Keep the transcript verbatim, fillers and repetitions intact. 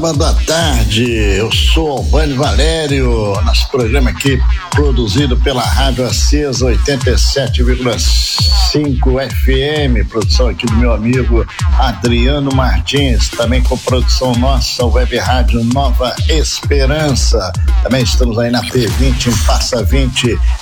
Boa tarde, eu sou Albani Valério, nosso programa aqui produzido pela Rádio Acesa oitenta e sete vírgula cinco F M, produção aqui do meu amigo Adriano Martins, também com produção nossa, Web Rádio Nova Esperança. Também estamos aí na P vinte, em Passa vinte,